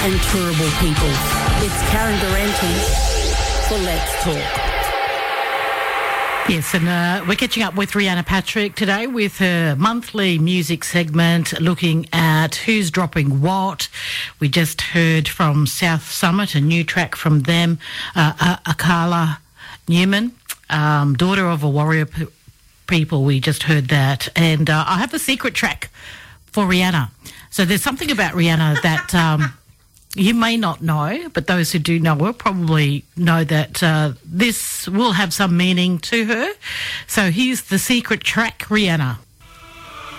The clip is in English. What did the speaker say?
and Turrbal people. It's Karen Durante for Let's Talk. Yes, and we're catching up with Rhianna Patrick today with her monthly music segment looking at who's dropping what. We just heard from South Summit, a new track from them, Akala Newman, daughter of a warrior people. We just heard that. And I have a secret track for Rhianna. So there's something about Rhianna that you may not know, but those who do know her probably know that this will have some meaning to her. So here's the secret track, Rhianna.